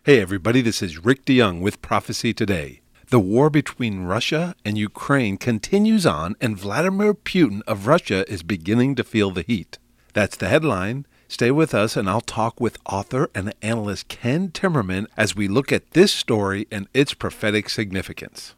Hey everybody, this is Rick DeYoung with Prophecy Today. The war between Russia and Ukraine continues on, and Vladimir Putin of Russia is beginning to feel the heat. That's the headline. Stay with us and I'll talk with author and analyst Ken Timmerman as we look at this story and its prophetic significance.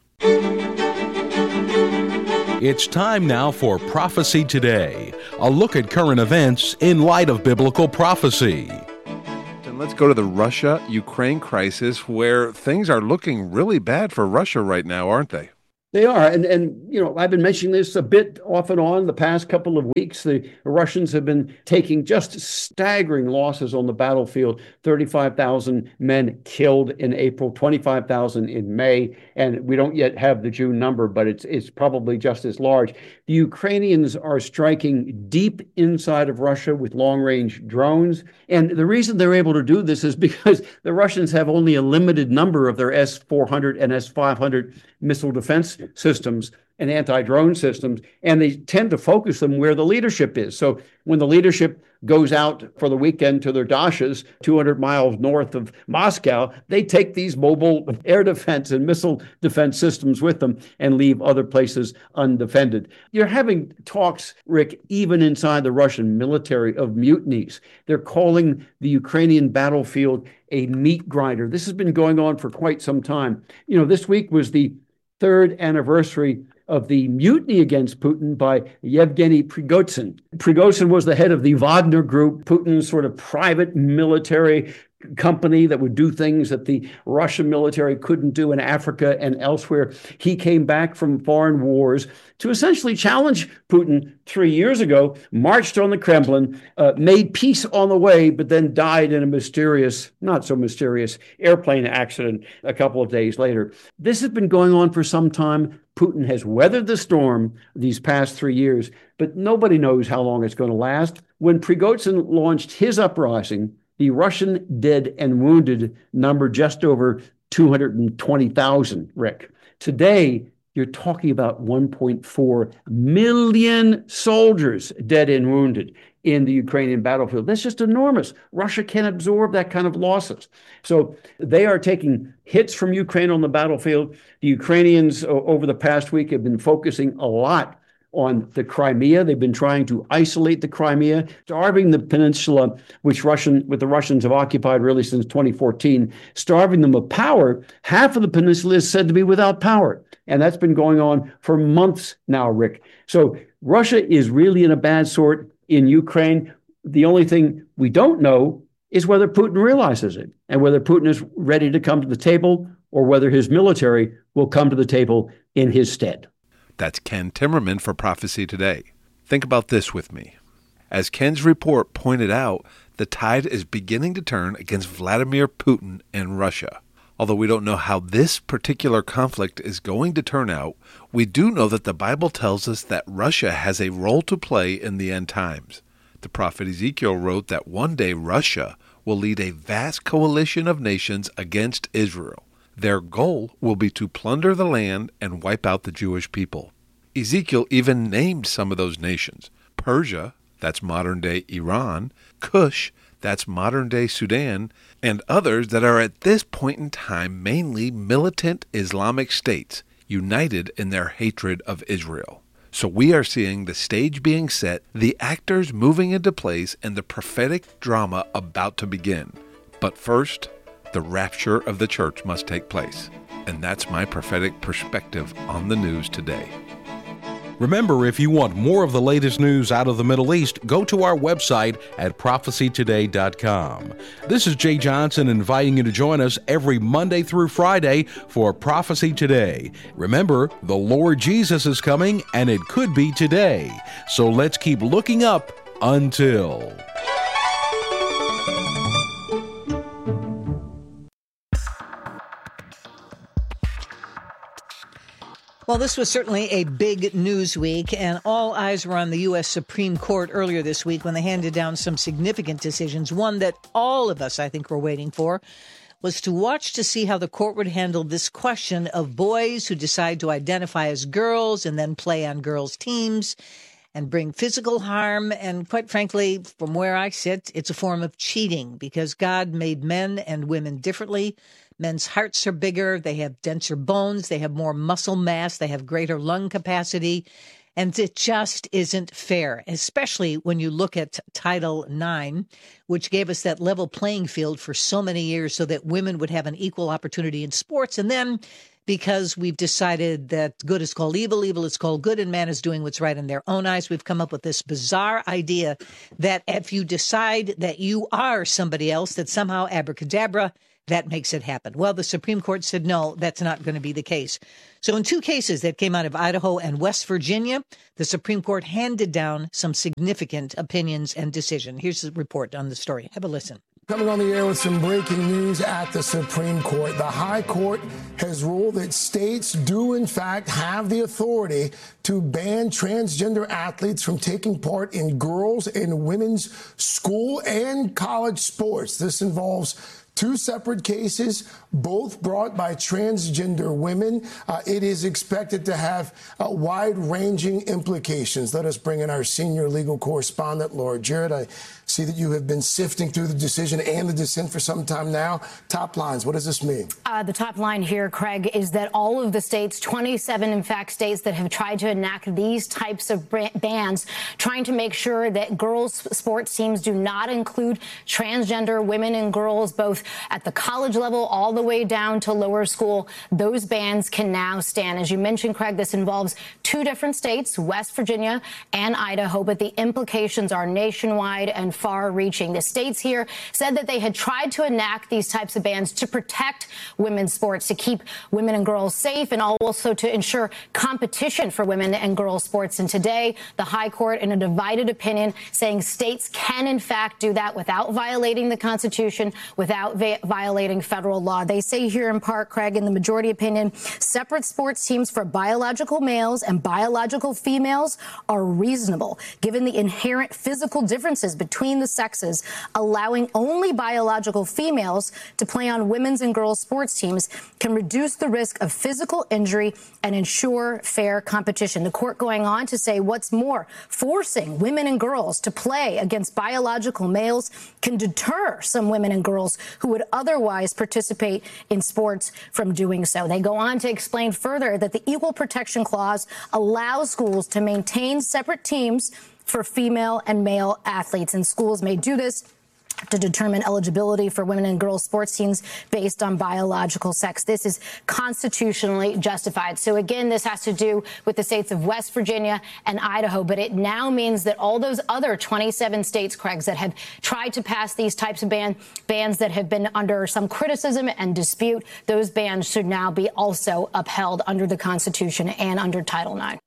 It's time now for Prophecy Today, a look at current events in light of biblical prophecy. And let's go to the Russia-Ukraine crisis, where things are looking really bad for Russia right now, aren't they? They are. And I've been mentioning this a bit off and on the past couple of weeks. The Russians have been taking just staggering losses on the battlefield. 35,000 men killed in April, 25,000 in May. And we don't yet have the June number, but it's probably just as large. The Ukrainians are striking deep inside of Russia with long-range drones. And the reason they're able to do this is because the Russians have only a limited number of their S-400 and S-500 missile defense systems and anti-drone systems, and they tend to focus them where the leadership is. So when the leadership goes out for the weekend to their dashas 200 miles north of Moscow, they take these mobile air defense and missile defense systems with them and leave other places undefended. You're having talks, Rick, even inside the Russian military of mutinies. They're calling the Ukrainian battlefield a meat grinder. This has been going on for quite some time. This week was the third anniversary of the mutiny against Putin by Yevgeny Prigozhin. Prigozhin was the head of the Wagner Group, Putin's sort of private military company that would do things that the Russian military couldn't do in Africa and elsewhere. He came back from foreign wars to essentially challenge Putin 3 years ago, marched on the Kremlin, made peace on the way, but then died in a mysterious, not so mysterious, airplane accident a couple of days later. This has been going on for some time. Putin has weathered the storm these past 3 years, but nobody knows how long it's going to last. When Prigozhin launched his uprising, the Russian dead and wounded number just over 220,000, Rick. Today, you're talking about 1.4 million soldiers dead and wounded in the Ukrainian battlefield. That's just enormous. Russia can't absorb that kind of losses. So they are taking hits from Ukraine on the battlefield. The Ukrainians over the past week have been focusing a lot on the Crimea. They've been trying to isolate the Crimea, starving the peninsula, which the Russians have occupied really since 2014, starving them of power. Half of the peninsula is said to be without power. And that's been going on for months now, Rick. So Russia is really in a bad sort in Ukraine. The only thing we don't know is whether Putin realizes it and whether Putin is ready to come to the table or whether his military will come to the table in his stead. That's Ken Timmerman for Prophecy Today. Think about this with me. As Ken's report pointed out, the tide is beginning to turn against Vladimir Putin and Russia. Although we don't know how this particular conflict is going to turn out, we do know that the Bible tells us that Russia has a role to play in the end times. The prophet Ezekiel wrote that one day Russia will lead a vast coalition of nations against Israel. Their goal will be to plunder the land and wipe out the Jewish people. Ezekiel even named some of those nations. Persia, that's modern-day Iran, Cush, that's modern-day Sudan, and others that are at this point in time mainly militant Islamic states, united in their hatred of Israel. So we are seeing the stage being set, the actors moving into place, and the prophetic drama about to begin. But first, the rapture of the church must take place. And that's my prophetic perspective on the news today. Remember, if you want more of the latest news out of the Middle East, go to our website at prophecytoday.com. This is Jay Johnson inviting you to join us every Monday through Friday for Prophecy Today. Remember, the Lord Jesus is coming, and it could be today. So let's keep looking up until... Well, this was certainly a big news week, and all eyes were on the U.S. Supreme Court earlier this week when they handed down some significant decisions. One that all of us, I think, were waiting for was to watch to see how the court would handle this question of boys who decide to identify as girls and then play on girls' teams, and bring physical harm. And quite frankly, from where I sit, it's a form of cheating because God made men and women differently. Men's hearts are bigger. They have denser bones. They have more muscle mass. They have greater lung capacity. And it just isn't fair, especially when you look at Title IX, which gave us that level playing field for so many years so that women would have an equal opportunity in sports. And then because we've decided that good is called evil, evil is called good, and man is doing what's right in their own eyes, we've come up with this bizarre idea that if you decide that you are somebody else, that somehow abracadabra, that makes it happen. Well, the Supreme Court said, no, that's not going to be the case. So in two cases that came out of Idaho and West Virginia, the Supreme Court handed down some significant opinions and decision. Here's the report on the story. Have a listen. Coming on the air with some breaking news at the Supreme Court. The High Court has ruled that states do, in fact, have the authority to ban transgender athletes from taking part in girls' and women's school and college sports. This involves two separate cases, both brought by transgender women. It is expected to have wide-ranging implications. Let us bring in our senior legal correspondent, Laura Jarrett. I see that you have been sifting through the decision and the dissent for some time now. Top lines, what does this mean? The top line here, Craig, is that all of the states, 27 in fact states that have tried to enact these types of bans, trying to make sure that girls' sports teams do not include transgender women and girls, both at the college level all the way down to lower school. Those bans can now stand. As you mentioned, Craig, this involves two different states, West Virginia and Idaho, but the implications are nationwide and far-reaching. The states here said that they had tried to enact these types of bans to protect women's sports, to keep women and girls safe, and also to ensure competition for women and girls' sports. And today, the High Court, in a divided opinion, saying states can, in fact, do that without violating the Constitution, without violating federal law. They say here in part, Craig, in the majority opinion, separate sports teams for biological males and biological females are reasonable, given the inherent physical differences between the sexes. Allowing only biological females to play on women's and girls' sports teams can reduce the risk of physical injury and ensure fair competition. The court going on to say what's more, forcing women and girls to play against biological males can deter some women and girls who would otherwise participate in sports from doing so. They go on to explain further that the Equal Protection Clause allows schools to maintain separate teams for female and male athletes, and schools may do this to determine eligibility for women and girls sports teams based on biological sex. This is constitutionally justified. So again, this has to do with the states of West Virginia and Idaho, but it now means that all those other 27 states, Craig, that have tried to pass these types of bans that have been under some criticism and dispute, those bans should now be also upheld under the Constitution and under Title IX.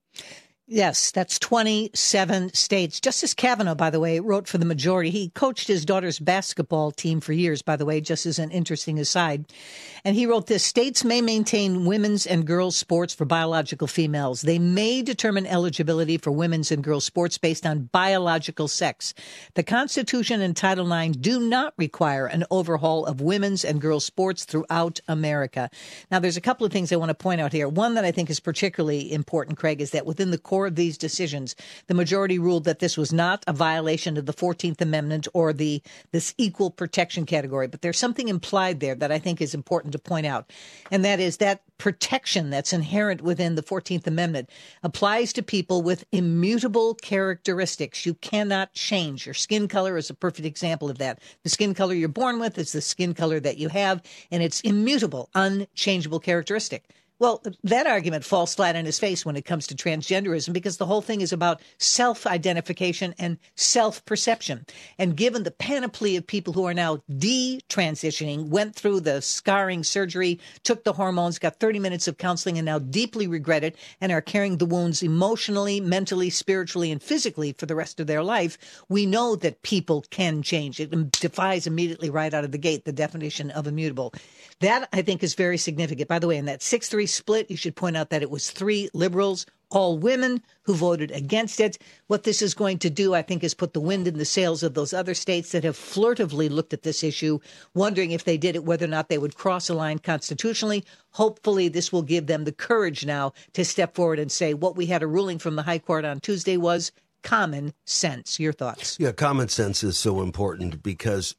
Yes, that's 27 states. Justice Kavanaugh, by the way, wrote for the majority. He coached his daughter's basketball team for years, by the way, just as an interesting aside. And he wrote this: states may maintain women's and girls' sports for biological females. They may determine eligibility for women's and girls' sports based on biological sex. The Constitution and Title IX do not require an overhaul of women's and girls' sports throughout America. Now, there's a couple of things I want to point out here. One that I think is particularly important, Craig, is that within the core of these decisions, the majority ruled that this was not a violation of the 14th Amendment or this equal protection category. But there's something implied there that I think is important to point out, and that is that protection that's inherent within the 14th Amendment applies to people with immutable characteristics. You cannot change. Your skin color is a perfect example of that. The skin color you're born with is the skin color that you have, and it's immutable, unchangeable characteristic. Well, that argument falls flat on his face when it comes to transgenderism, because the whole thing is about self-identification and self-perception. And given the panoply of people who are now detransitioning, went through the scarring surgery, took the hormones, got 30 minutes of counseling, and now deeply regret it, and are carrying the wounds emotionally, mentally, spiritually, and physically for the rest of their life, we know that people can change. It defies immediately right out of the gate the definition of immutable. That, I think, is very significant. By the way, in that 6-3 split, you should point out that it was 3 liberals, all women who voted against it. What this is going to do, I think, is put the wind in the sails of those other states that have furtively looked at this issue, wondering if they did it, whether or not they would cross a line constitutionally. Hopefully, this will give them the courage now to step forward and say what we had a ruling from the High Court on Tuesday was common sense. Your thoughts? Yeah, common sense is so important because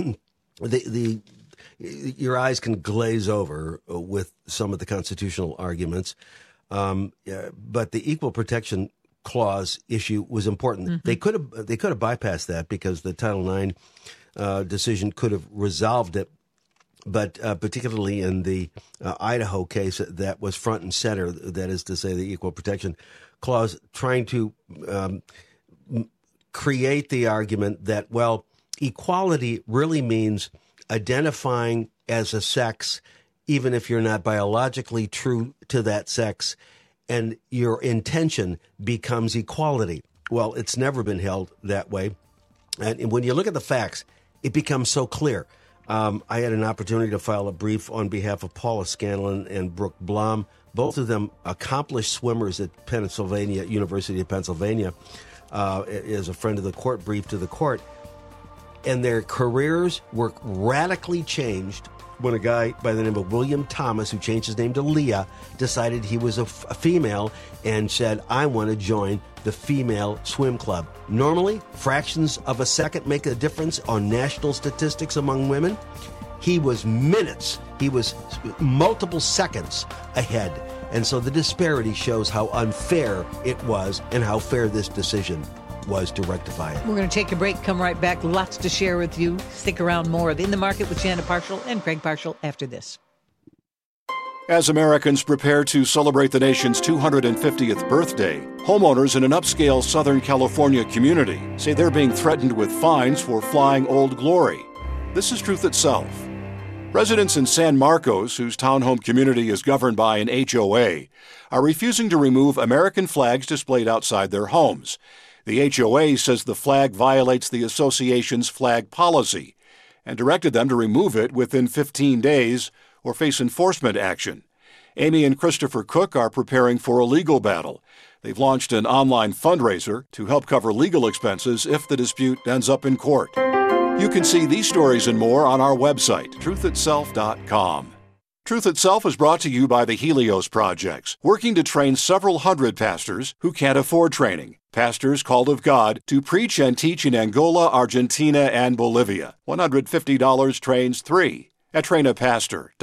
your eyes can glaze over with some of the constitutional arguments. But the equal protection clause issue was important. Mm-hmm. They could have bypassed that because the Title IX decision could have resolved it. But particularly in the Idaho case, that was front and center. That is to say, the equal protection clause, trying to create the argument that, well, equality really means identifying as a sex, even if you're not biologically true to that sex, and your intention becomes equality. Well, it's never been held that way. And when you look at the facts, it becomes so clear. I had an opportunity to file a brief on behalf of Paula Scanlon and Brooke Blom, both of them accomplished swimmers at University of Pennsylvania, as a friend of the court, briefed to the court. And their careers were radically changed when a guy by the name of William Thomas, who changed his name to Leah, decided he was a female and said, I want to join the female swim club. Normally, fractions of a second make a difference on national statistics among women. He was minutes. He was multiple seconds ahead. And so the disparity shows how unfair it was and how fair this decision was to rectify it. We're going to take a break, come right back. Lots to share with you. Stick around. More of In the Market with Janet Parshall and Craig Parshall after this. As Americans prepare to celebrate the nation's 250th birthday, homeowners in an upscale Southern California community say they're being threatened with fines for flying Old Glory. This is truth itself. Residents in San Marcos, whose townhome community is governed by an HOA, are refusing to remove American flags displayed outside their homes. The HOA says the flag violates the association's flag policy and directed them to remove it within 15 days or face enforcement action. Amy and Christopher Cook are preparing for a legal battle. They've launched an online fundraiser to help cover legal expenses if the dispute ends up in court. You can see these stories and more on our website, truthitself.com. Truth Itself is brought to you by the Helios Projects, working to train several hundred pastors who can't afford training. Pastors called of God to preach and teach in Angola, Argentina, and Bolivia. $150 trains 3 at trainapastor.com.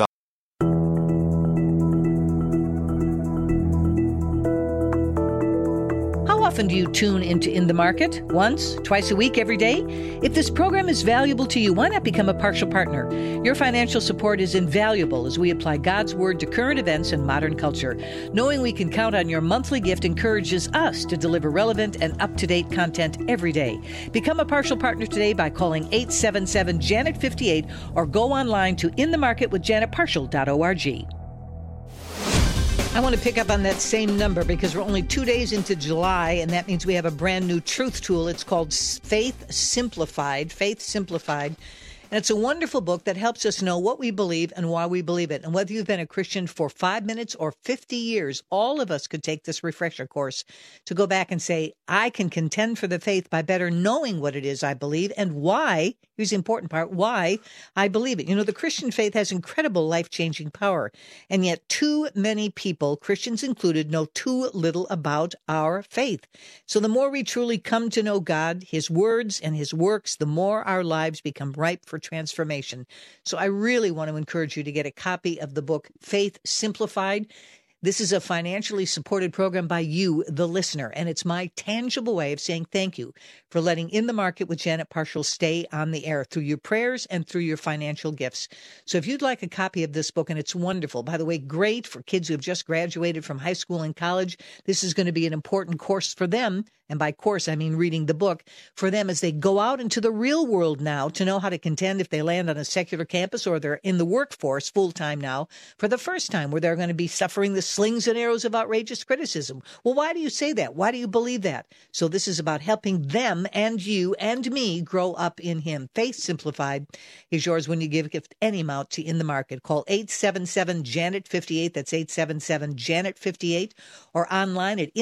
How often do you tune into In the Market? Once, twice a week, every day? If this program is valuable to you, why not become a partial partner? Your financial support is invaluable as we apply God's Word to current events and modern culture. Knowing we can count on your monthly gift encourages us to deliver relevant and up-to-date content every day. Become a partial partner today by calling 877-JANET-58 or go online to inthemarketwithjanetparshall.org. I want to pick up on that same number because we're only 2 days into July, and that means we have a brand new truth tool. It's called Faith Simplified. Faith Simplified. And it's a wonderful book that helps us know what we believe and why we believe it. And whether you've been a Christian for 5 minutes or 50 years, all of us could take this refresher course to go back and say, I can contend for the faith by better knowing what it is I believe and why, here's the important part, why I believe it. You know, the Christian faith has incredible life-changing power. And yet too many people, Christians included, know too little about our faith. So the more we truly come to know God, His words and His works, the more our lives become ripe for transformation. So I really want to encourage you to get a copy of the book, Faith Simplified. This is a financially supported program by you, the listener, and it's my tangible way of saying thank you for letting In the Market with Janet Parshall stay on the air through your prayers and through your financial gifts. So if you'd like a copy of this book, and it's wonderful, by the way, great for kids who have just graduated from high school and college, this is going to be an important course for them. And by course, I mean reading the book, for them as they go out into the real world now to know how to contend if they land on a secular campus or they're in the workforce full-time now for the first time, where they're going to be suffering the slings and arrows of outrageous criticism. Well, why do you say that? Why do you believe that? So this is about helping them and you and me grow up in him. Faith Simplified is yours when you give a gift any amount to In the Market. Call 877-JANET-58. That's 877-JANET-58. Or online at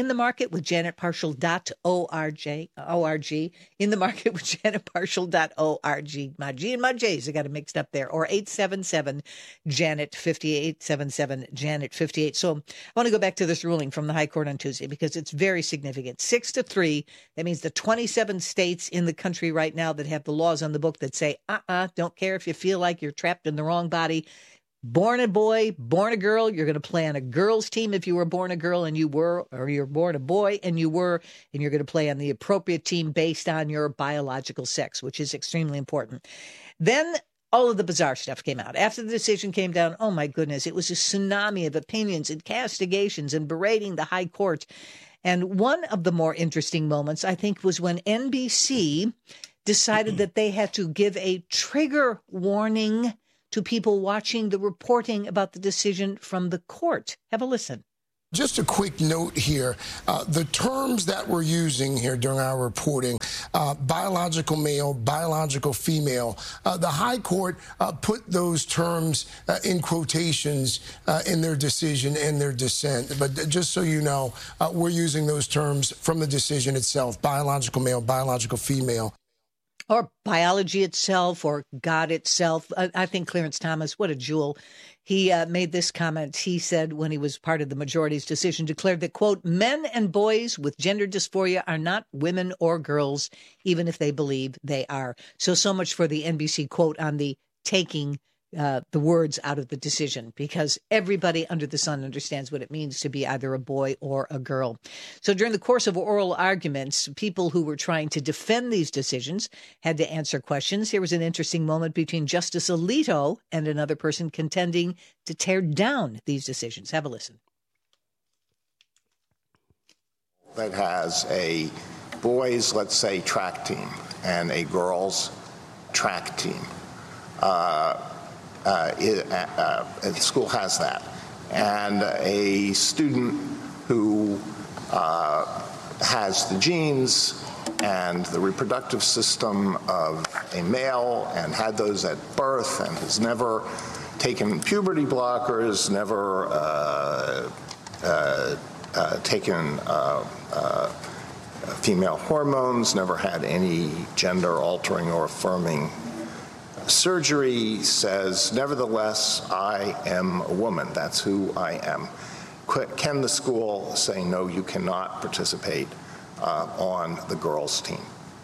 inthemarketwithjanetparshall.org. In the Market with janetparshall.org. My G and my J's, I got it mixed up there. Or 877-JANET-58, 877-JANET-58. So I want to go back to this ruling from the High Court on Tuesday because it's very significant. 6-3. That means the 27 states in the country right now that have the laws on the book that say, don't care if you feel like you're trapped in the wrong body. Born a boy, born a girl, you're going to play on a girl's team if you were born a girl and you were, or you're born a boy and you were, and you're going to play on the appropriate team based on your biological sex, which is extremely important. Then all of the bizarre stuff came out. After the decision came down, oh my goodness, it was a tsunami of opinions and castigations and berating the High Court. And one of the more interesting moments, I think, was when NBC decided that they had to give a trigger warning to people watching the reporting about the decision from the court. Have a listen. Just a quick note here. The terms that we're using here during our reporting, biological male, biological female, the High Court put those terms in quotations in their decision and their dissent. But just so you know, we're using those terms from the decision itself, biological male, biological female. Or biology itself, or God itself. I think Clarence Thomas, what a jewel. He made this comment. He said when he was part of the majority's decision, declared that, quote, men and boys with gender dysphoria are not women or girls, even if they believe they are. So much for the NBC quote on the taking the words out of the decision, because everybody under the sun understands what it means to be either a boy or a girl. So during the course of oral arguments, people who were trying to defend these decisions had to answer questions. Here was an interesting moment between Justice Alito and another person contending to tear down these decisions. Have a listen. That has a boys, let's say, track team and a girls' track team. The school has that. And a student who has the genes and the reproductive system of a male and had those at birth and has never taken puberty blockers, never taken female hormones, never had any gender-altering or affirming surgery, says, nevertheless, I am a woman. That's who I am. Can the school say, no, you cannot participate on the girls' team?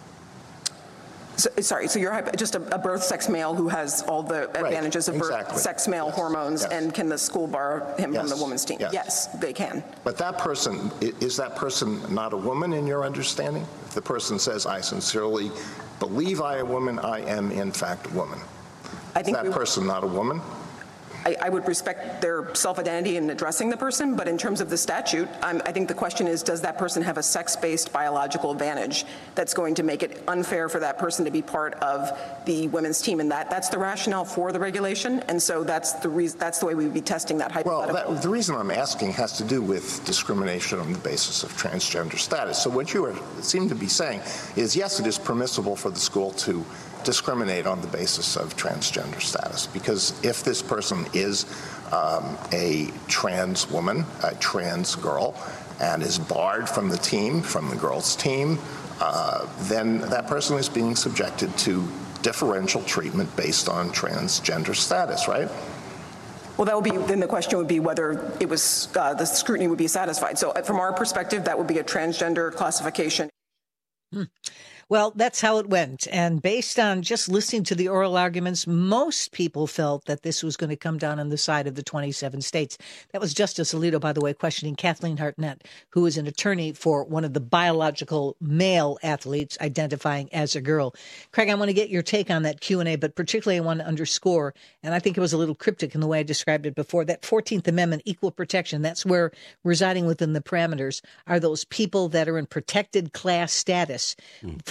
So you're just a birth sex male who has all the advantages of birth sex male hormones, and can the school bar him from the women's team? Yes, they can. But that person, is that person not a woman in your understanding? If the person says, I sincerely believe I am a woman, I am in fact a woman. Is that person not a woman? I would respect their self-identity in addressing the person, but in terms of the statute, I think the question is, does that person have a sex-based biological advantage that's going to make it unfair for that person to be part of the women's team? And that's the rationale for the regulation, and so that's the way we would be testing that hypothetical. Well, the reason I'm asking has to do with discrimination on the basis of transgender status. So what you seem to be saying is, yes, it is permissible for the school to discriminate on the basis of transgender status, because if this person is a trans woman, a trans girl, and is barred from the team, from the girls' team, then that person is being subjected to differential treatment based on transgender status, right? Well, that would be, then the question would be whether it was, the scrutiny would be satisfied. So from our perspective, that would be a transgender classification. Well, that's how it went. And based on just listening to the oral arguments, most people felt that this was going to come down on the side of the 27 states. That was Justice Alito, by the way, questioning Kathleen Hartnett, who is an attorney for one of the biological male athletes identifying as a girl. Craig, I want to get your take on that Q&A, but particularly I want to underscore, and I think it was a little cryptic in the way I described it before, that 14th Amendment, equal protection, that's where residing within the parameters are those people that are in protected class status for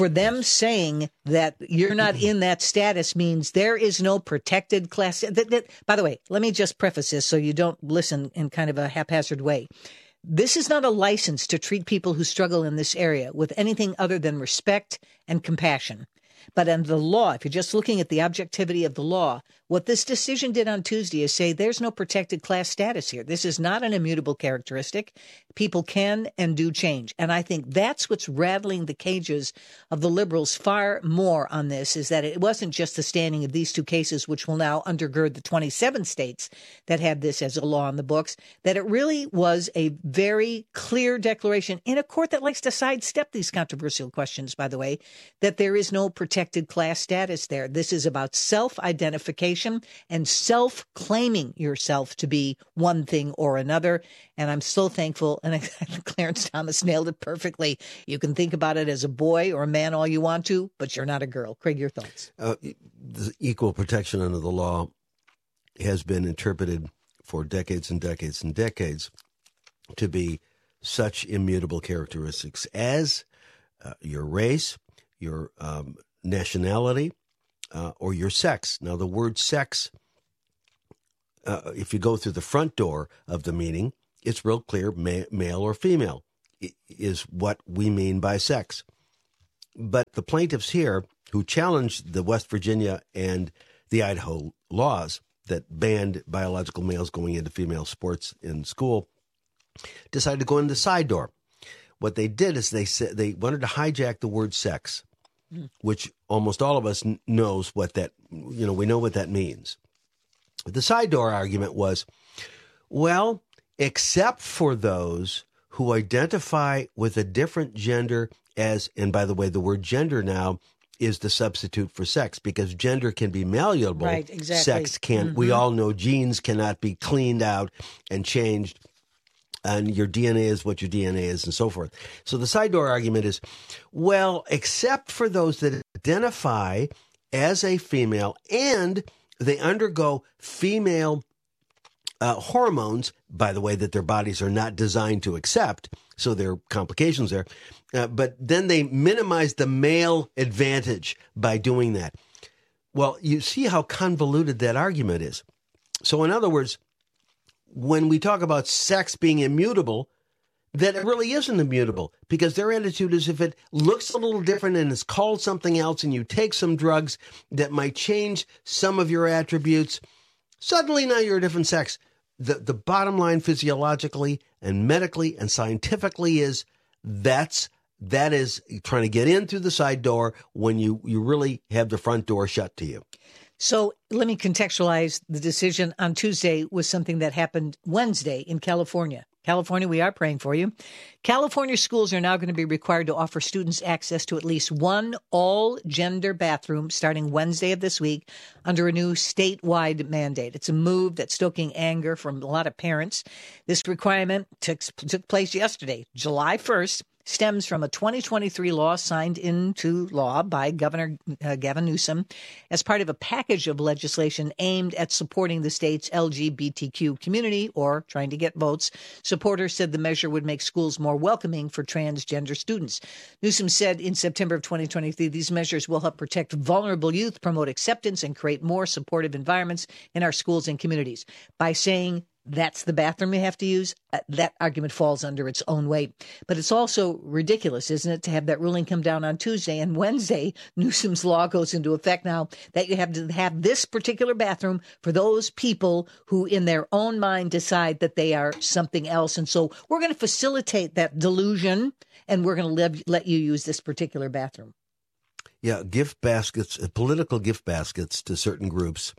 them saying that you're not in that status means there is no protected class. By the way, let me just preface this so you don't listen in kind of a haphazard way. This is not a license to treat people who struggle in this area with anything other than respect and compassion. But under the law, if you're just looking at the objectivity of the law, what this decision did on Tuesday is say there's no protected class status here. This is not an immutable characteristic. People can and do change. And I think that's what's rattling the cages of the liberals far more on this, is that it wasn't just the standing of these two cases, which will now undergird the 27 states that have this as a law in the books, that it really was a very clear declaration in a court that likes to sidestep these controversial questions, by the way, that there is no protected class status there. This is about self-identification and self-claiming yourself to be one thing or another. And I'm so thankful. And Clarence Thomas nailed it perfectly. You can think about it as a boy or a man all you want to, but you're not a girl. Craig, your thoughts? The equal protection under the law has been interpreted for decades and decades and decades to be such immutable characteristics as your race, your nationality, or your sex. Now, the word sex, if you go through the front door of the meaning, it's real clear, male or female is what we mean by sex. But the plaintiffs here who challenged the West Virginia and the Idaho laws that banned biological males going into female sports in school decided to go in the side door. What they did is they said they wanted to hijack the word sex, which almost all of us knows what that, we know what that means. The side door argument was, well, except for those who identify with a different gender as, and by the way, the word gender now is the substitute for sex, because gender can be malleable. Right, exactly. Sex can't. We all know genes cannot be cleaned out and changed, and your DNA is what your DNA is, and so forth. So the side door argument is, well, except for those that identify as a female and they undergo female hormones, by the way, that their bodies are not designed to accept, so there are complications there. But then they minimize the male advantage by doing that. Well, you see how convoluted that argument is. So in other words, when we talk about sex being immutable, that it really isn't immutable, because their attitude is if it looks a little different and is called something else and you take some drugs that might change some of your attributes, suddenly now you're a different sex. The bottom line physiologically and medically and scientifically is that is trying to get in through the side door when you really have the front door shut to you. So let me contextualize the decision on Tuesday with something that happened Wednesday in California. California, we are praying for you. California schools are now going to be required to offer students access to at least one all-gender bathroom starting Wednesday of this week under a new statewide mandate. It's a move that's stoking anger from a lot of parents. This requirement took place yesterday, July 1st. Stems from a 2023 law signed into law by Governor Gavin Newsom as part of a package of legislation aimed at supporting the state's LGBTQ community, or trying to get votes. Supporters said the measure would make schools more welcoming for transgender students. Newsom said in September of 2023, these measures will help protect vulnerable youth, promote acceptance, and create more supportive environments in our schools and communities. By saying that's the bathroom you have to use, that argument falls under its own weight. But it's also ridiculous, isn't it, to have that ruling come down on Tuesday, and Wednesday, Newsom's law goes into effect now, that you have to have this particular bathroom for those people who in their own mind decide that they are something else. And so we're going to facilitate that delusion, and we're going to let you use this particular bathroom. Yeah, gift baskets, political gift baskets to certain groups.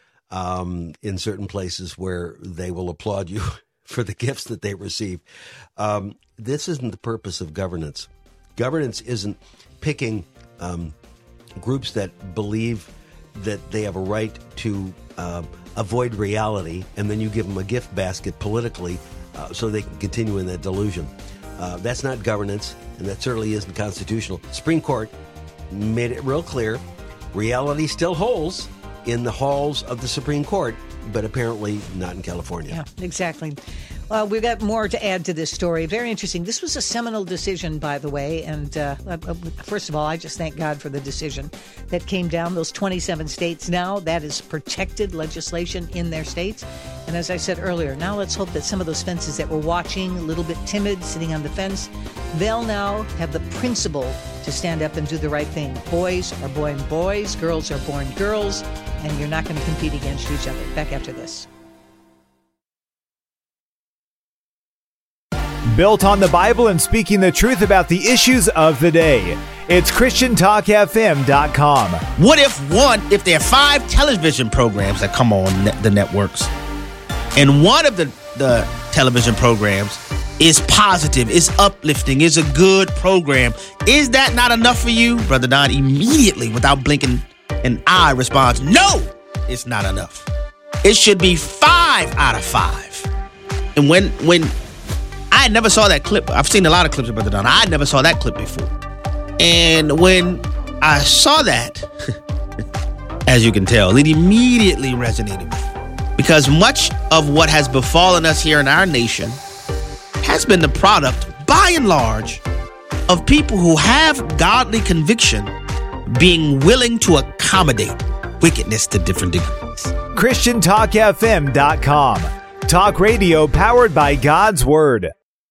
In certain places where they will applaud you for the gifts that they receive. This isn't the purpose of governance. Governance isn't picking groups that believe that they have a right to avoid reality, and then you give them a gift basket politically so they can continue in that delusion. That's not governance, and that certainly isn't constitutional. Supreme Court made it real clear. Reality still holds in the halls of the Supreme Court, but apparently not in California. Yeah, exactly. Well, we've got more to add to this story. Very interesting. This was a seminal decision, by the way. And first of all, I just thank God for the decision that came down. Those 27 states now, that is protected legislation in their states. And as I said earlier, now let's hope that some of those fences that were watching, a little bit timid, sitting on the fence, they'll now have the principle to stand up and do the right thing. Boys are born boys, girls are born girls, and you're not going to compete against each other. Back after this. Built on the Bible and speaking the truth about the issues of the day. It's ChristianTalkFM.com. What if there are 5 television programs that come on the networks, and one of the television programs is positive, is uplifting, is a good program? Is that not enough for you? Brother Don immediately, without blinking an eye, responds, no, it's not enough. It should be 5 out of 5. And when I never saw that clip. I've seen a lot of clips of Brother Don. I never saw that clip before. And when I saw that, as you can tell, it immediately resonated with me. Because much of what has befallen us here in our nation has been the product, by and large, of people who have godly conviction being willing to accommodate wickedness to different degrees. ChristianTalkFM.com. Talk radio powered by God's Word.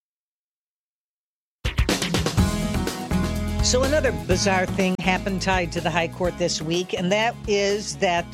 So another bizarre thing happened tied to the High Court this week, and that is that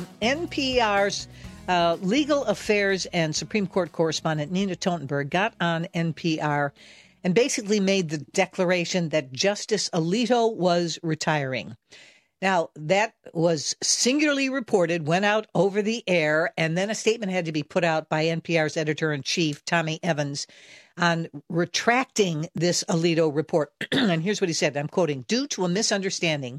NPR's legal affairs and Supreme Court correspondent Nina Totenberg got on NPR and basically made the declaration that Justice Alito was retiring. Now, that was singularly reported, went out over the air, and then a statement had to be put out by NPR's editor-in-chief, Tommy Evans, on retracting this Alito report. And here's what he said, I'm quoting, "Due to a misunderstanding,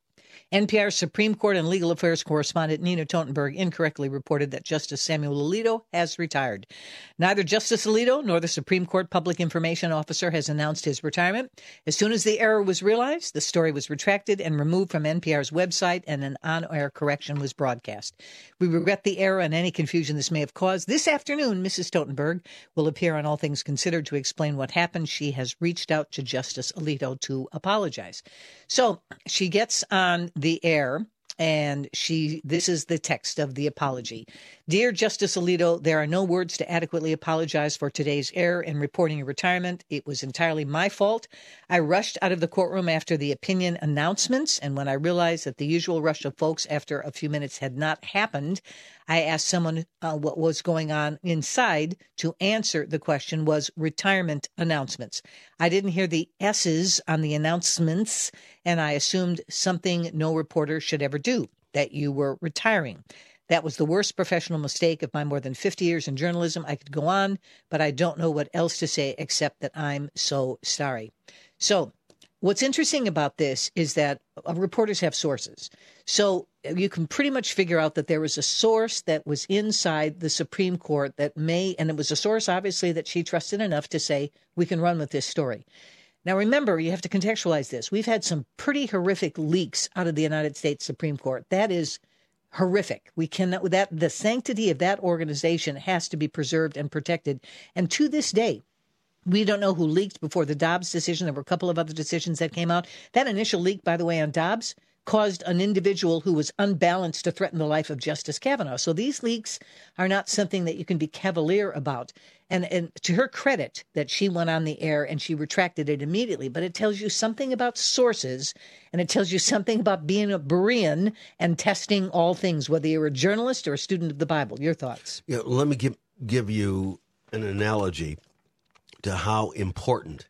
NPR's Supreme Court and Legal Affairs correspondent Nina Totenberg incorrectly reported that Justice Samuel Alito has retired. Neither Justice Alito nor the Supreme Court Public Information Officer has announced his retirement. As soon as the error was realized, the story was retracted and removed from NPR's website, and an on-air correction was broadcast. We regret the error and any confusion this may have caused. This afternoon, Mrs. Totenberg will appear on All Things Considered to explain what happened. She has reached out to Justice Alito to apologize." So she gets on the air, and this is the text of the apology. "Dear Justice Alito, there are no words to adequately apologize for today's error in reporting your retirement. It was entirely my fault. I rushed out of the courtroom after the opinion announcements, and when I realized that the usual rush of folks after a few minutes had not happened, I asked someone what was going on inside to answer the question was retirement announcements. I didn't hear the S's on the announcements, and I assumed something no reporter should ever do, that you were retiring. That was the worst professional mistake of my more than 50 years in journalism. I could go on, but I don't know what else to say except that I'm so sorry." So what's interesting about this is that reporters have sources. So you can pretty much figure out that there was a source that was inside the Supreme Court and it was a source, obviously, that she trusted enough to say, we can run with this story. Now, remember, you have to contextualize this. We've had some pretty horrific leaks out of the United States Supreme Court. That is horrific. We cannot, the sanctity of that organization has to be preserved and protected. And to this day, we don't know who leaked before the Dobbs decision. There were a couple of other decisions that came out. That initial leak, by the way, on Dobbs caused an individual who was unbalanced to threaten the life of Justice Kavanaugh. So these leaks are not something that you can be cavalier about. And to her credit that she went on the air and she retracted it immediately. But it tells you something about sources, and it tells you something about being a Berean and testing all things, whether you're a journalist or a student of the Bible. Your thoughts? Yeah, let me give you an analogy to how important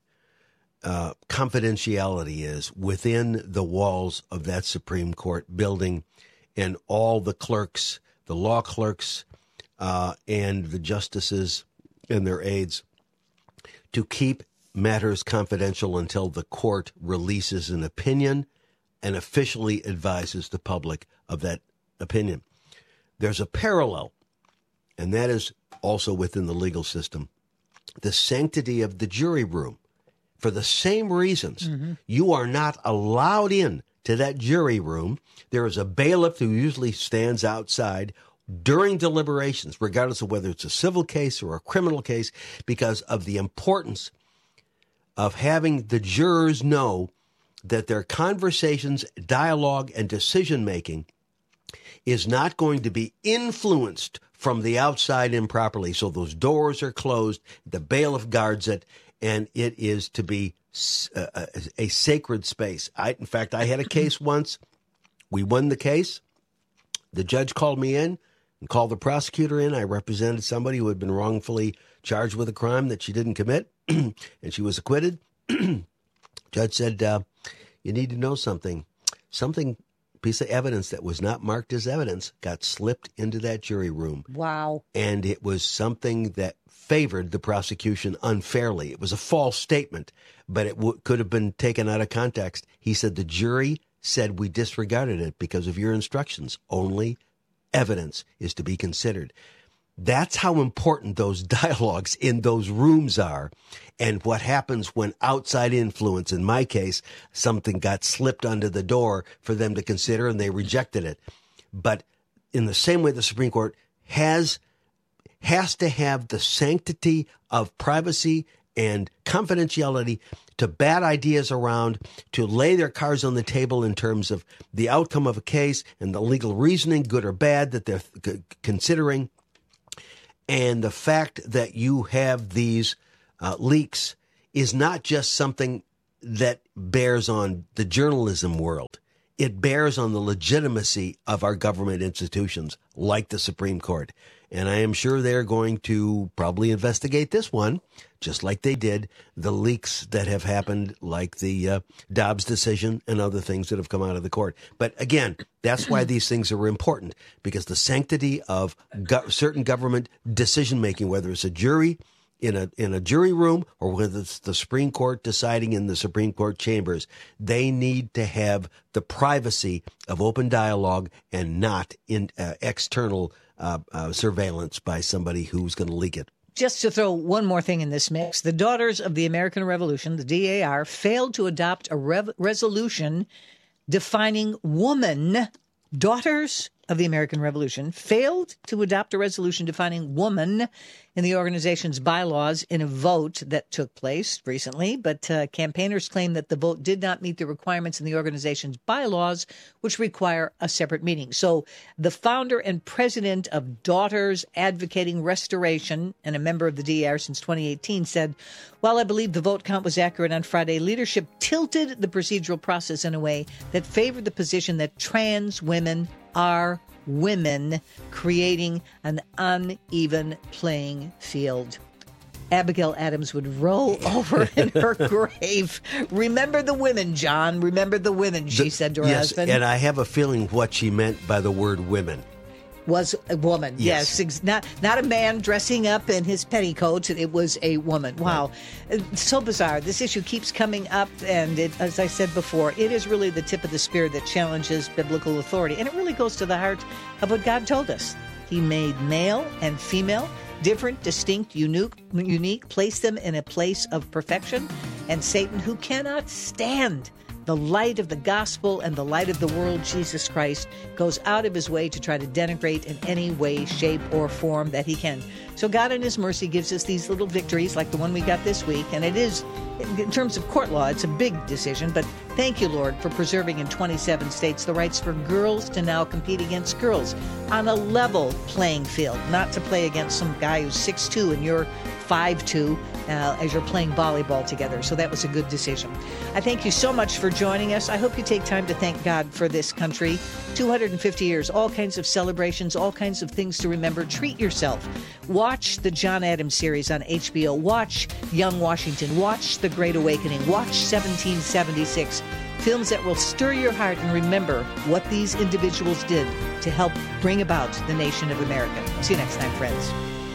confidentiality is within the walls of that Supreme Court building, and all the clerks, the law clerks, and the justices and their aides, to keep matters confidential until the court releases an opinion and officially advises the public of that opinion. There's a parallel, and that is also within the legal system. The sanctity of the jury room. For the same reasons, you are not allowed in to that jury room. There is a bailiff who usually stands outside during deliberations, regardless of whether it's a civil case or a criminal case, because of the importance of having the jurors know that their conversations, dialogue, and decision-making is not going to be influenced from the outside improperly. So those doors are closed, the bailiff guards it, and it is to be a sacred space. In fact, I had a case once. We won the case. The judge called me in and called the prosecutor in. I represented somebody who had been wrongfully charged with a crime that she didn't commit, and she was acquitted. Judge said, you need to know something. Piece of evidence that was not marked as evidence got slipped into that jury room. Wow. And it was something that favored the prosecution unfairly. It was a false statement, but it could have been taken out of context. He said the jury said we disregarded it because of your instructions. Only evidence is to be considered. That's how important those dialogues in those rooms are, and what happens when outside influence, in my case, something got slipped under the door for them to consider and they rejected it. But in the same way, the Supreme Court has to have the sanctity of privacy and confidentiality to bat ideas around, to lay their cards on the table in terms of the outcome of a case and the legal reasoning, good or bad, that they're considering. And the fact that you have these leaks is not just something that bears on the journalism world. It bears on the legitimacy of our government institutions, like the Supreme Court. And I am sure they're going to probably investigate this one, just like they did the leaks that have happened, like the Dobbs decision and other things that have come out of the court. But again, that's why these things are important, because the sanctity of certain government decision-making, whether it's a jury in a jury room or whether it's the Supreme Court deciding in the Supreme Court chambers, they need to have the privacy of open dialogue and not in external surveillance by somebody who's going to leak it. Just to throw one more thing in this mix, the Daughters of the American Revolution, the DAR, failed to adopt a resolution defining woman. Daughters of the American Revolution failed to adopt a resolution defining woman in the organization's bylaws in a vote that took place recently, but campaigners claim that the vote did not meet the requirements in the organization's bylaws, which require a separate meeting. So the founder and president of Daughters Advocating Restoration and a member of the DAR since 2018 said, while I believe the vote count was accurate on Friday, leadership tilted the procedural process in a way that favored the position that trans women are women, creating an uneven playing field. Abigail Adams would roll over in her grave. Remember the women, John. Remember the women, she said to her husband. And I have a feeling what she meant by the word women. Was a woman. Yes. Not a man dressing up in his petticoats. It was a woman. Wow. Right. So bizarre. This issue keeps coming up, and as I said before, it is really the tip of the spear that challenges biblical authority. And it really goes to the heart of what God told us. He made male and female, different, distinct, unique, placed them in a place of perfection. And Satan, who cannot stand the light of the gospel and the light of the world, Jesus Christ, goes out of his way to try to denigrate in any way, shape, or form that he can. So God in his mercy gives us these little victories like the one we got this week. And it is, in terms of court law, it's a big decision. But thank you, Lord, for preserving in 27 states the rights for girls to now compete against girls on a level playing field, not to play against some guy who's 6'2" and you're 5'2", as you're playing volleyball together. So that was a good decision. I thank you so much for joining us. I hope you take time to thank God for this country. 250 years, all kinds of celebrations, all kinds of things to remember. Treat yourself. Watch the John Adams series on HBO. Watch Young Washington. Watch The Great Awakening. Watch 1776. Films that will stir your heart and remember what these individuals did to help bring about the nation of America. See you next time, friends.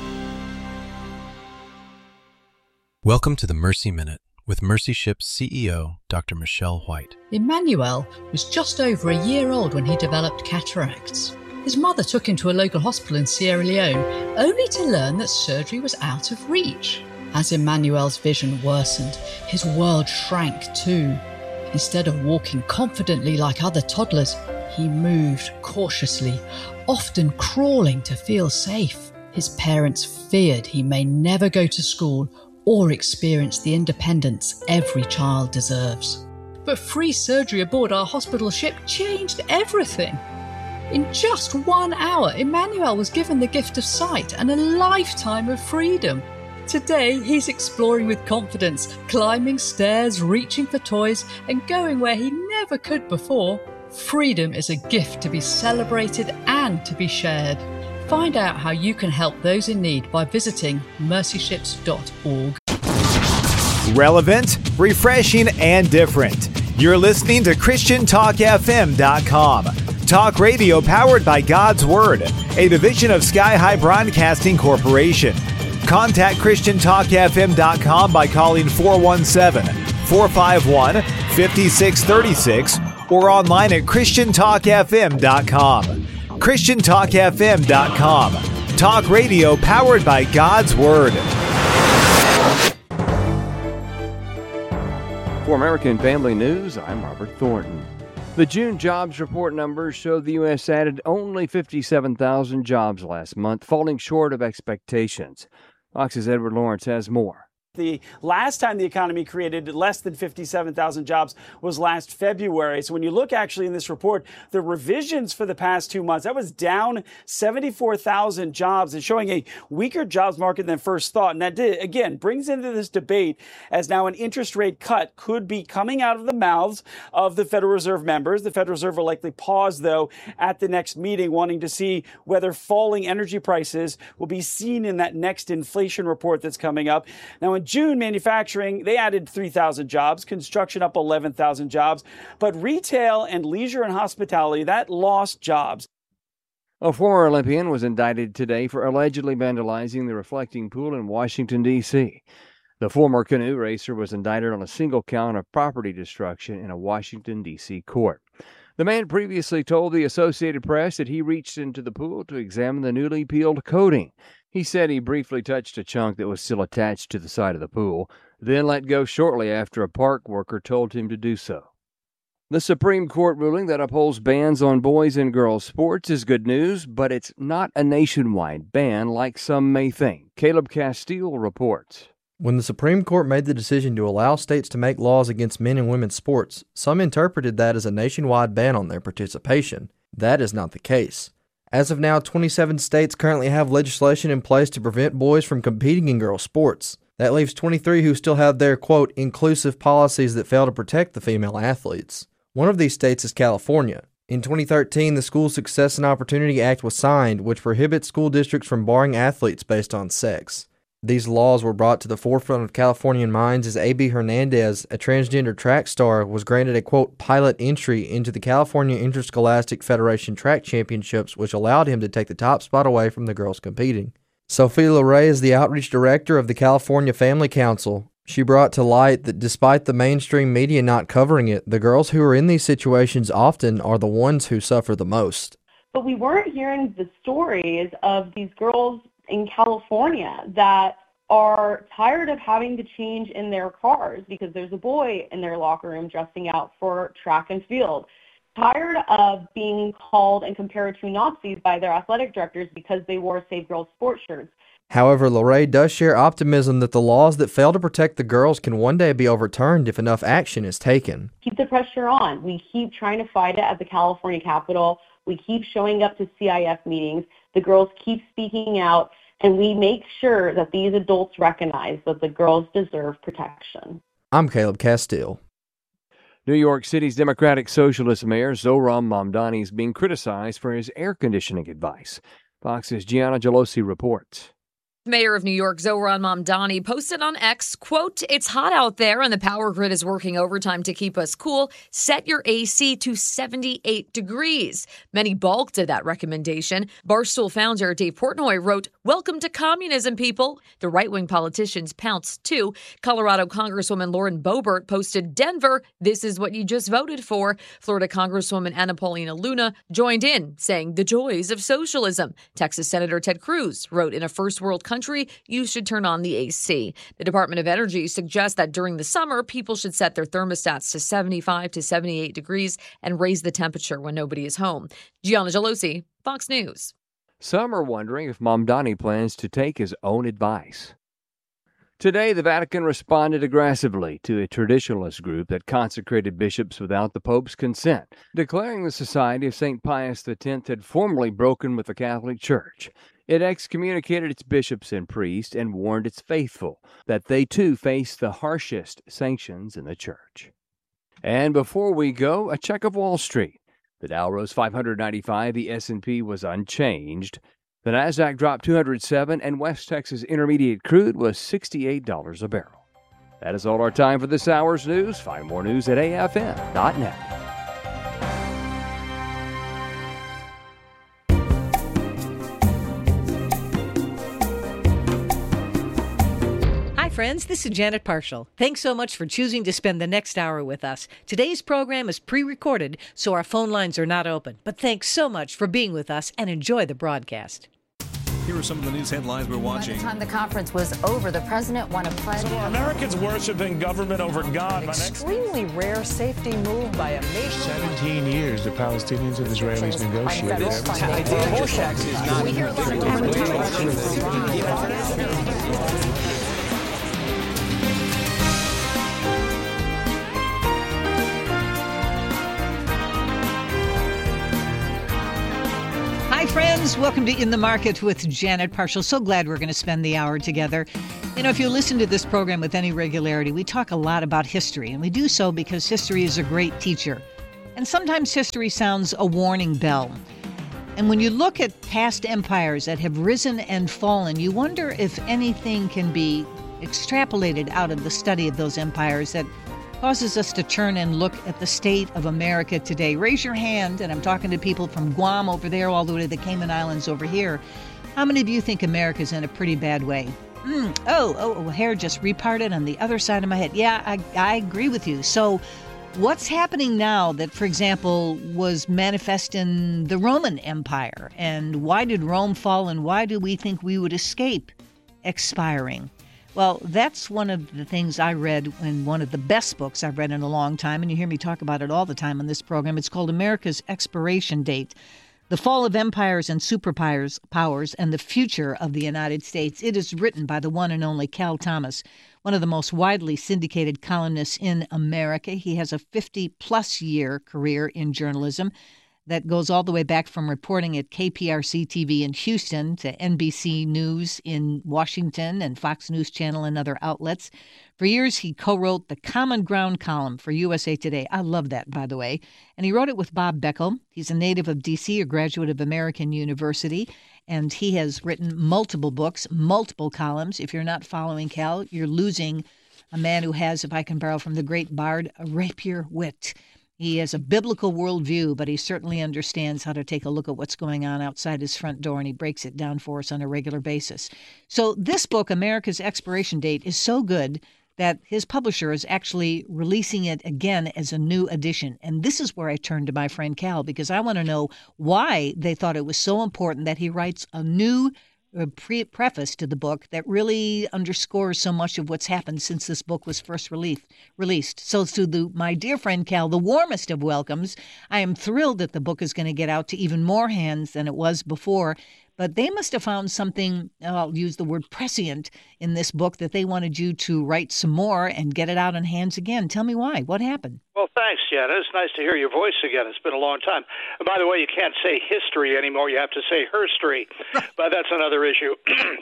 Welcome to the Mercy Minute with Mercy Ship's CEO, Dr. Michelle White. Emmanuel was just over a year old when he developed cataracts. His mother took him to a local hospital in Sierra Leone, only to learn that surgery was out of reach. As Emmanuel's vision worsened, his world shrank too. Instead of walking confidently like other toddlers, he moved cautiously, often crawling to feel safe. His parents feared he may never go to school or experience the independence every child deserves. But free surgery aboard our hospital ship changed everything. In just 1 hour, Emmanuel was given the gift of sight and a lifetime of freedom. Today, he's exploring with confidence, climbing stairs, reaching for toys, and going where he never could before. Freedom is a gift to be celebrated and to be shared. Find out how you can help those in need by visiting mercyships.org. Relevant, refreshing, and different. You're listening to ChristianTalkFM.com. Talk radio powered by God's Word, a division of Sky High Broadcasting Corporation. Contact ChristianTalkFM.com by calling 417-451-5636 or online at ChristianTalkFM.com. ChristianTalkFM.com. Talk radio powered by God's Word. For American Family News, I'm Robert Thornton. The June jobs report numbers show the U.S. added only 57,000 jobs last month, falling short of expectations. Fox's Edward Lawrence has more. The last time the economy created less than 57,000 jobs was last February. So when you look actually in this report, the revisions for the past 2 months, that was down 74,000 jobs and showing a weaker jobs market than first thought. And that, again, brings into this debate as now an interest rate cut could be coming out of the mouths of the Federal Reserve members. The Federal Reserve will likely pause, though, at the next meeting, wanting to see whether falling energy prices will be seen in that next inflation report that's coming up. Now, in June, manufacturing, they added 3,000 jobs, construction up 11,000 jobs, but retail and leisure and hospitality, that lost jobs. A former Olympian was indicted today for allegedly vandalizing the reflecting pool in Washington, D.C. The former canoe racer was indicted on a single count of property destruction in a Washington, D.C. court. The man previously told the Associated Press that he reached into the pool to examine the newly peeled coating. He said he briefly touched a chunk that was still attached to the side of the pool, then let go shortly after a park worker told him to do so. The Supreme Court ruling that upholds bans on boys and girls sports is good news, but it's not a nationwide ban like some may think. Caleb Castile reports. When the Supreme Court made the decision to allow states to make laws against men and women's sports, some interpreted that as a nationwide ban on their participation. That is not the case. As of now, 27 states currently have legislation in place to prevent boys from competing in girls' sports. That leaves 23 who still have their, quote, inclusive policies that fail to protect the female athletes. One of these states is California. In 2013, the School Success and Opportunity Act was signed, which prohibits school districts from barring athletes based on sex. These laws were brought to the forefront of Californian minds as A.B. Hernandez, a transgender track star, was granted a, quote, pilot entry into the California Interscholastic Federation Track Championships, which allowed him to take the top spot away from the girls competing. Sophie Loray is the outreach director of the California Family Council. She brought to light that despite the mainstream media not covering it, the girls who are in these situations often are the ones who suffer the most. But we weren't hearing the stories of these girls in California that are tired of having to change in their cars because there's a boy in their locker room dressing out for track and field. Tired of being called and compared to Nazis by their athletic directors because they wore Save Girls sports shirts. However, Loray does share optimism that the laws that fail to protect the girls can one day be overturned if enough action is taken. Keep the pressure on. We keep trying to fight it at the California Capitol. We keep showing up to CIF meetings. The girls keep speaking out, and we make sure that these adults recognize that the girls deserve protection. I'm Caleb Castile. New York City's Democratic Socialist Mayor Zohran Mamdani is being criticized for his air conditioning advice. Fox's Gianna Gelosi reports. Mayor of New York Zohran Mamdani posted on X, quote, "It's hot out there and the power grid is working overtime to keep us cool. Set your AC to 78 degrees. Many balked at that recommendation. Barstool founder Dave Portnoy wrote, "Welcome to communism, people." The right-wing politicians pounced, too. Colorado Congresswoman Lauren Boebert posted, "Denver, this is what you just voted for." Florida Congresswoman Anna Paulina Luna joined in, saying the joys of socialism. Texas Senator Ted Cruz wrote in a first world country, you should turn on the AC. The Department of Energy suggests that during the summer, people should set their thermostats to 75 to 78 degrees and raise the temperature when nobody is home. Gianna Gelosi, Fox News. Some are wondering if Mamdani plans to take his own advice. Today, the Vatican responded aggressively to a traditionalist group that consecrated bishops without the Pope's consent, declaring the Society of St. Pius X had formally broken with the Catholic Church. It excommunicated its bishops and priests and warned its faithful that they too face the harshest sanctions in the Church. And before we go, a check of Wall Street. The Dow rose 595, the S&P was unchanged. The Nasdaq dropped 207, and West Texas Intermediate crude was $68 a barrel. That is all our time for this hour's news. Find more news at afm.net. Hi, friends. This is Janet Parshall. Thanks so much for choosing to spend the next hour with us. Today's program is pre-recorded, so our phone lines are not open. But thanks so much for being with us, and enjoy the broadcast. Here are some of the news headlines we're watching. By the time the conference was over, the president won a pledge. So are Americans worshiping government over God? Extremely rare safety move by a nation. 17 years the Palestinians and Israelis negotiated. We hear a lot of Hi, friends. Welcome to In the Market with Janet Parshall. So glad we're going to spend the hour together. You know, if you listen to this program with any regularity, we talk a lot about history, and we do so because history is a great teacher. And sometimes history sounds a warning bell. And when you look at past empires that have risen and fallen, you wonder if anything can be extrapolated out of the study of those empires that causes us to turn and look at the state of America today. Raise your hand, and I'm talking to people from Guam over there all the way to the Cayman Islands over here. How many of you think America's in a pretty bad way? Hair just reparted on the other side of my head. Yeah, I agree with you. So what's happening now that, for example, was manifest in the Roman Empire? And why did Rome fall, and why do we think we would escape expiring? Well, that's one of the things I read in one of the best books I've read in a long time, and you hear me talk about it all the time on this program. It's called America's Expiration Date: The Fall of Empires and Superpowers and the Future of the United States. It is written by the one and only Cal Thomas, one of the most widely syndicated columnists in America. He has a 50-plus year career in journalism that goes all the way back from reporting at KPRC-TV in Houston to NBC News in Washington and Fox News Channel and other outlets. For years, he co-wrote the Common Ground column for USA Today. I love that, by the way. And he wrote it with Bob Beckel. He's a native of D.C., a graduate of American University, and he has written multiple books, multiple columns. If you're not following Cal, you're losing a man who has, if I can borrow from the great bard, a rapier wit. He has a biblical worldview, but he certainly understands how to take a look at what's going on outside his front door, and he breaks it down for us on a regular basis. So this book, America's Expiration Date, is so good that his publisher is actually releasing it again as a new edition. And this is where I turn to my friend Cal, because I want to know why they thought it was so important that he writes a new preface to the book that really underscores so much of what's happened since this book was first released. So to my dear friend Cal, the warmest of welcomes. I am thrilled that the book is going to get out to even more hands than it was before. But they must have found something, I'll use the word prescient, in this book that they wanted you to write some more and get it out in hands again. Tell me why. What happened? Well, thanks, Janet. It's nice to hear your voice again. It's been a long time. And by the way, you can't say history anymore. You have to say herstory. But that's another issue.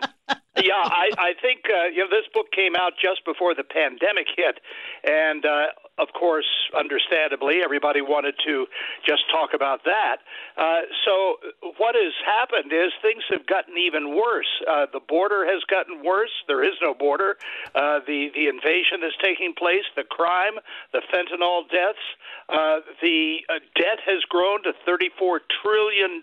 Yeah, I think this book came out just before the pandemic hit. And, of course, understandably, everybody wanted to just talk about that. So what has happened is things have gotten even worse. The border has gotten worse. There is no border. The invasion is taking place, the crime, the fentanyl deaths. The debt has grown to $34 trillion,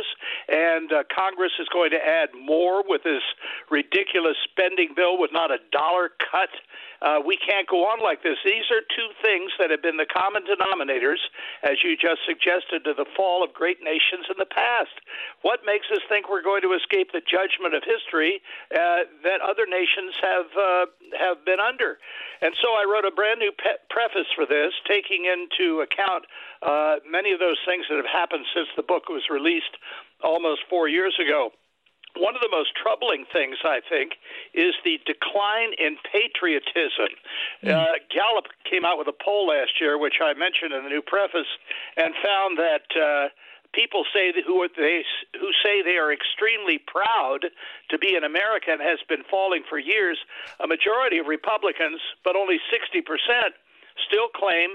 and Congress is going to add more with this ridiculous spending bill with not a dollar cut. We can't go on like this. These are two things that have been the common denominators, as you just suggested, to the fall of great nations in the past. What makes us think we're going to escape the judgment of history that other nations have been under? And so I wrote a brand new preface for this, taking into account many of those things that have happened since the book was released almost 4 years ago. One of the most troubling things, I think, is the decline in patriotism. Gallup came out with a poll last year, which I mentioned in the new preface, and found that people who say they are extremely proud to be an American has been falling for years. A majority of Republicans, but only 60%, still claim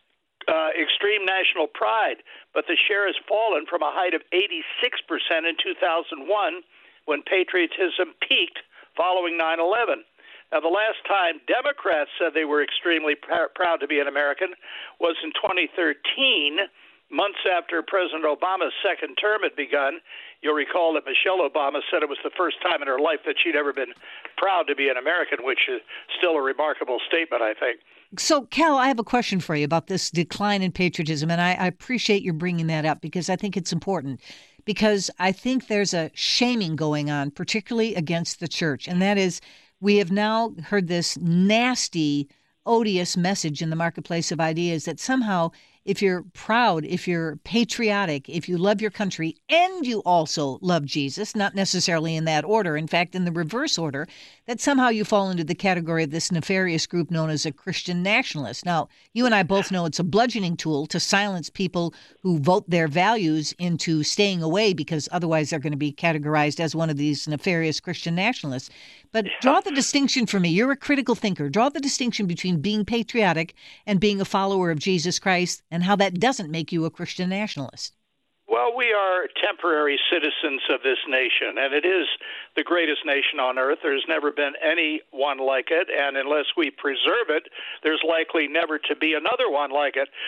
extreme national pride. But the share has fallen from a height of 86% in 2001, when patriotism peaked following 9/11. Now, the last time Democrats said they were extremely proud to be an American was in 2013, months after President Obama's second term had begun. You'll recall that Michelle Obama said it was the first time in her life that she'd ever been proud to be an American, which is still a remarkable statement, I think. So, Cal, I have a question for you about this decline in patriotism, and I appreciate your bringing that up because I think it's important. Because I think there's a shaming going on, particularly against the church. And that is, we have now heard this nasty, odious message in the marketplace of ideas that somehow if you're proud, if you're patriotic, if you love your country, and you also love Jesus, not necessarily in that order, in fact, in the reverse order, that somehow you fall into the category of this nefarious group known as a Christian nationalist. Now, you and I both know it's a bludgeoning tool to silence people who vote their values into staying away because otherwise they're going to be categorized as one of these nefarious Christian nationalists. But draw the distinction for me. You're a critical thinker. Draw the distinction between being patriotic and being a follower of Jesus Christ and how that doesn't make you a Christian nationalist. Well, we are temporary citizens of this nation, and it is the greatest nation on earth. There's never been anyone like it, and unless we preserve it, there's likely never to be another one like it.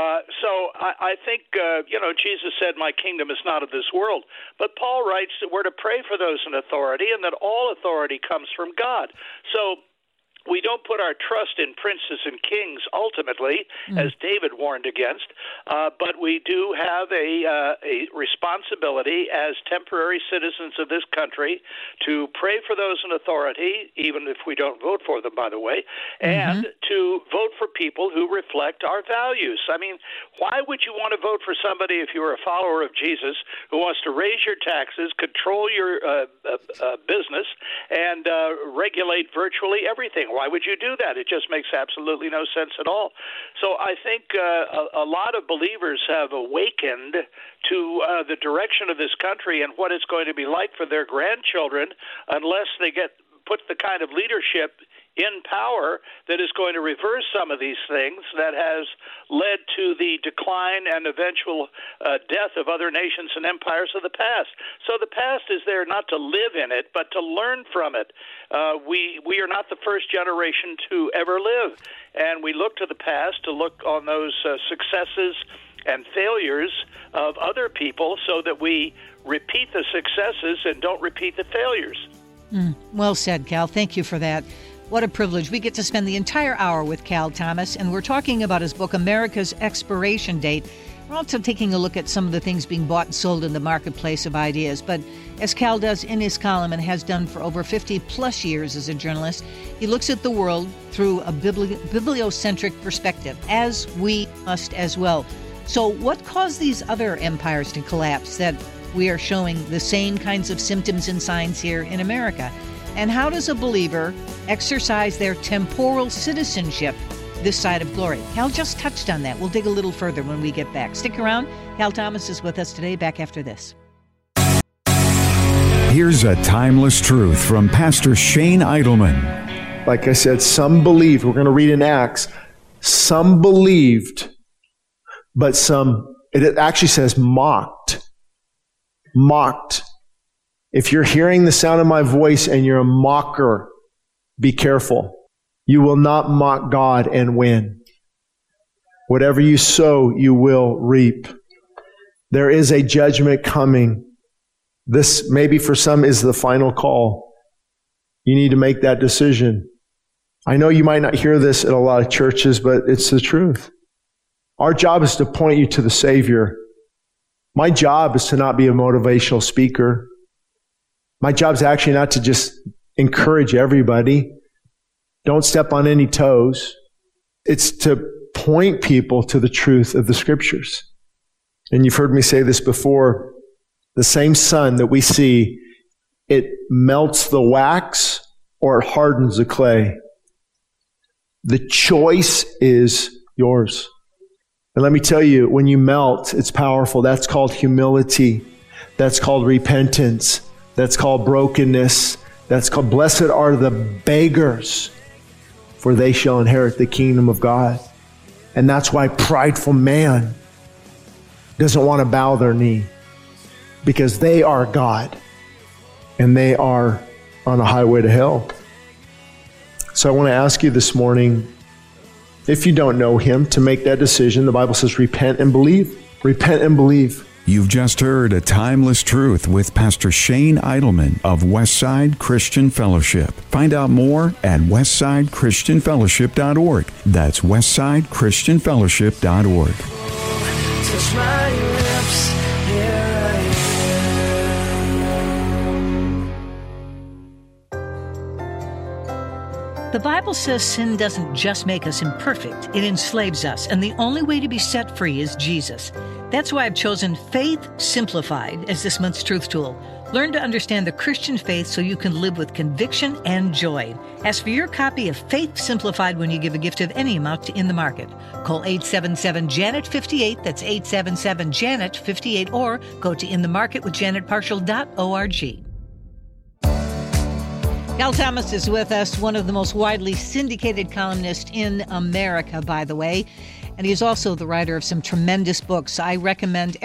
So I think, Jesus said, my kingdom is not of this world. But Paul writes that we're to pray for those in authority and that all authority comes from God. So we don't put our trust in princes and kings ultimately, as David warned against, but we do have a responsibility as temporary citizens of this country to pray for those in authority, even if we don't vote for them, by the way, and to vote for people who reflect our values. I mean, why would you want to vote for somebody if you're a follower of Jesus who wants to raise your taxes, control your business, and regulate virtually everything? Why would you do that? It just makes absolutely no sense at all. So I think a lot of believers have awakened to the direction of this country and what it's going to be like for their grandchildren unless they put the kind of leadership in power that is going to reverse some of these things that has led to the decline and eventual death of other nations and empires of the past. So the past is there not to live in it, but to learn from it. We are not the first generation to ever live, and we look to the past to look on those successes and failures of other people so that we repeat the successes and don't repeat the failures. Well said, Cal. Thank you for that. What a privilege. We get to spend the entire hour with Cal Thomas, and we're talking about his book, America's Expiration Date. We're also taking a look at some of the things being bought and sold in the marketplace of ideas. But as Cal does in his column and has done for over 50-plus years as a journalist, he looks at the world through a bibliocentric perspective, as we must as well. So what caused these other empires to collapse that we are showing the same kinds of symptoms and signs here in America? And how does a believer exercise their temporal citizenship this side of glory? Cal just touched on that. We'll dig a little further when we get back. Stick around. Cal Thomas is with us today, back after this. Here's a timeless truth from Pastor Shane Idleman. Like I said, some believed. We're going to read in Acts. Some believed, but some, it actually says mocked. Mocked. If you're hearing the sound of my voice and you're a mocker, be careful. You will not mock God and win. Whatever you sow, you will reap. There is a judgment coming. This, maybe for some, is the final call. You need to make that decision. I know you might not hear this in a lot of churches, but it's the truth. Our job is to point you to the Savior. My job is to not be a motivational speaker. My job is actually not to just encourage everybody. Don't step on any toes. It's to point people to the truth of the Scriptures. And you've heard me say this before. The same sun that we see, it melts the wax or it hardens the clay. The choice is yours. And let me tell you, when you melt, it's powerful. That's called humility. That's called repentance. That's called brokenness. That's called blessed are the beggars, for they shall inherit the kingdom of God. And that's why prideful man doesn't want to bow their knee, because they are God and they are on a highway to hell. So I want to ask you this morning, if you don't know Him, to make that decision. The Bible says repent and believe. Repent and believe. You've just heard A Timeless Truth with Pastor Shane Idleman of Westside Christian Fellowship. Find out more at westsidechristianfellowship.org. That's westsidechristianfellowship.org. Touch my lips, here I The Bible says sin doesn't just make us imperfect, it enslaves us, and the only way to be set free is Jesus. That's why I've chosen Faith Simplified as this month's truth tool. Learn to understand the Christian faith so you can live with conviction and joy. Ask for your copy of Faith Simplified when you give a gift of any amount to In the Market. Call 877-JANET-58, that's 877-JANET-58, or go to inthemarketwithjanetparshall.org. Cal Thomas is with us, one of the most widely syndicated columnists in America, by the way. And he's also the writer of some tremendous books. I recommend